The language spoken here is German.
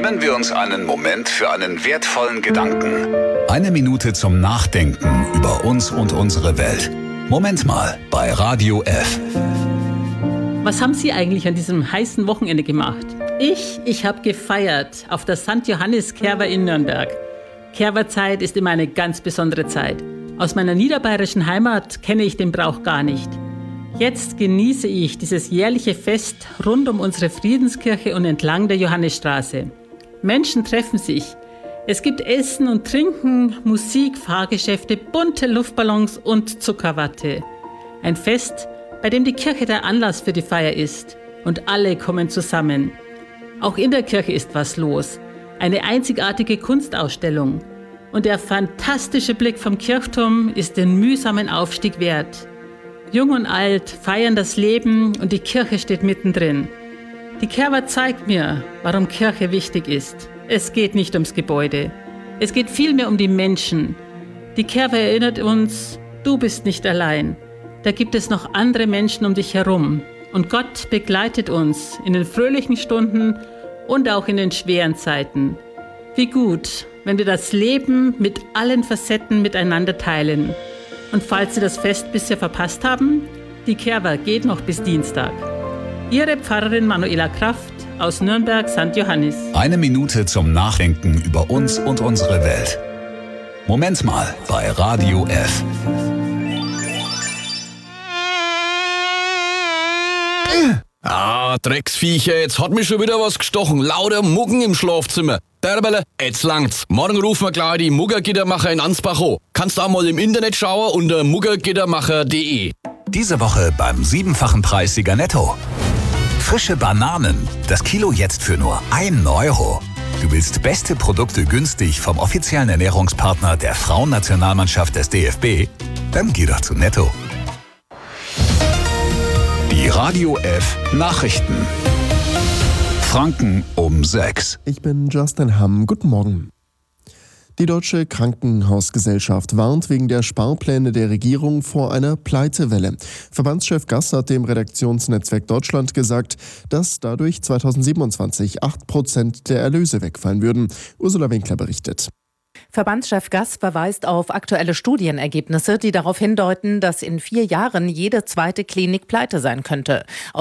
Nehmen wir uns einen Moment für einen wertvollen Gedanken. Eine Minute zum Nachdenken über uns und unsere Welt. Moment mal bei Radio F. Was haben Sie eigentlich an diesem heißen Wochenende gemacht? Ich habe gefeiert auf der St. Johannis Kerwa in Nürnberg. Kerwa-Zeit ist immer eine ganz besondere Zeit. Aus meiner niederbayerischen Heimat kenne ich den Brauch gar nicht. Jetzt genieße ich dieses jährliche Fest rund um unsere Friedenskirche und entlang der Johannisstraße. Menschen treffen sich. Es gibt Essen und Trinken, Musik, Fahrgeschäfte, bunte Luftballons und Zuckerwatte. Ein Fest, bei dem die Kirche der Anlass für die Feier ist. Und alle kommen zusammen. Auch in der Kirche ist was los. Eine einzigartige Kunstausstellung. Und der fantastische Blick vom Kirchturm ist den mühsamen Aufstieg wert. Jung und alt feiern das Leben und die Kirche steht mittendrin. Die Kerwa zeigt mir, warum Kirche wichtig ist. Es geht nicht ums Gebäude. Es geht vielmehr um die Menschen. Die Kerwa erinnert uns, du bist nicht allein. Da gibt es noch andere Menschen um dich herum. Und Gott begleitet uns in den fröhlichen Stunden und auch in den schweren Zeiten. Wie gut, wenn wir das Leben mit allen Facetten miteinander teilen. Und falls Sie das Fest bisher verpasst haben, die Kerwa geht noch bis Dienstag. Ihre Pfarrerin Manuela Kraft aus Nürnberg St. Johannis. Eine Minute zum Nachdenken über uns und unsere Welt. Moment mal bei Radio F. Drecksviecher, jetzt hat mich schon wieder was gestochen. Lauter Muggen im Schlafzimmer. Derbele, jetzt langt's. Morgen rufen wir gleich die Muggergittermacher in Ansbach an. Kannst auch mal im Internet schauen unter muggergittermacher.de. Diese Woche beim 7-fachen Preissieger Netto. Frische Bananen. Das Kilo jetzt für nur 1 Euro. Du willst beste Produkte günstig vom offiziellen Ernährungspartner der Frauennationalmannschaft des DFB? Dann geh doch zu Netto. Die Radio F Nachrichten. Franken um 6. Ich bin Justin Hamm. Guten Morgen. Die Deutsche Krankenhausgesellschaft warnt wegen der Sparpläne der Regierung vor einer Pleitewelle. Verbandschef Gass hat dem Redaktionsnetzwerk Deutschland gesagt, dass dadurch 2027 8% der Erlöse wegfallen würden. Ursula Winkler berichtet. Verbandschef Gass verweist auf aktuelle Studienergebnisse, die darauf hindeuten, dass in 4 Jahren jede zweite Klinik pleite sein könnte.